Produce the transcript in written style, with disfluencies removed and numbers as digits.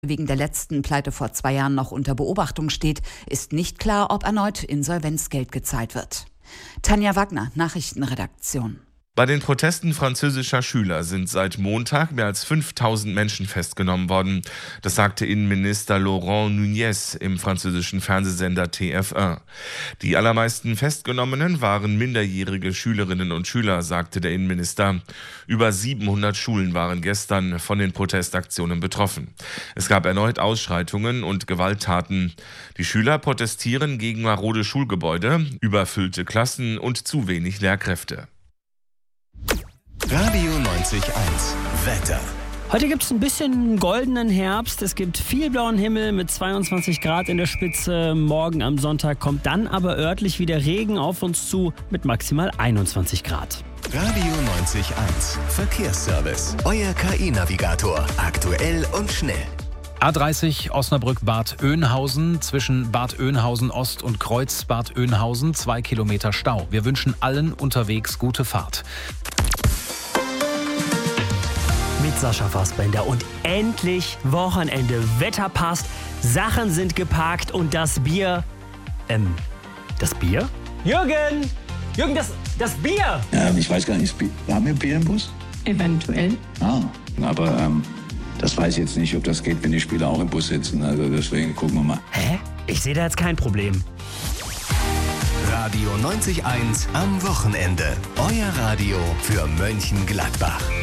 wegen der letzten Pleite vor 2 Jahren noch unter Beobachtung steht, ist nicht klar, ob erneut Insolvenzgeld gezahlt wird. Tanja Wagner, Nachrichtenredaktion. Bei den Protesten französischer Schüler sind seit Montag mehr als 5000 Menschen festgenommen worden. Das sagte Innenminister Laurent Nunez im französischen Fernsehsender TF1. Die allermeisten Festgenommenen waren minderjährige Schülerinnen und Schüler, sagte der Innenminister. Über 700 Schulen waren gestern von den Protestaktionen betroffen. Es gab erneut Ausschreitungen und Gewalttaten. Die Schüler protestieren gegen marode Schulgebäude, überfüllte Klassen und zu wenig Lehrkräfte. Radio 90.1 Wetter. Heute gibt es ein bisschen goldenen Herbst. Es gibt viel blauen Himmel mit 22 Grad in der Spitze. Morgen am Sonntag kommt dann aber örtlich wieder Regen auf uns zu mit maximal 21 Grad. Radio 90.1 Verkehrsservice. Euer KI-Navigator. Aktuell und schnell. A30 Osnabrück-Bad Oeynhausen, zwischen Bad Oeynhausen Ost und Kreuz Bad Oeynhausen 2 Kilometer Stau. Wir wünschen allen unterwegs gute Fahrt. Mit Sascha Fassbender und endlich Wochenende. Wetter passt, Sachen sind geparkt und das Bier... Das Bier? Jürgen, das Bier! Ich weiß gar nicht, haben wir Bier im Bus? Eventuell. Aber das weiß ich jetzt nicht, ob das geht, wenn die Spieler auch im Bus sitzen. Also deswegen gucken wir mal. Hä? Ich sehe da jetzt kein Problem. Radio 90.1 am Wochenende. Euer Radio für Mönchengladbach.